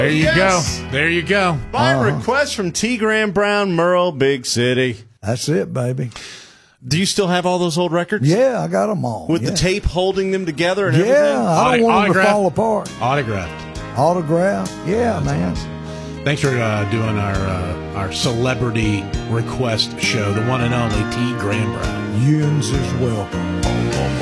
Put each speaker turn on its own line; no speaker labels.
There you go. There you go.
By request from T. Graham Brown, Merle, Big City.
That's it, baby.
Do you still have all those old records?
Yeah, I got them all.
With the tape holding them together and everything?
Yeah, I don't want them to fall apart.
Autographed.
Yeah, man.
Thanks for doing our celebrity request show, the one and only T. Graham Brown.
Yins is welcome.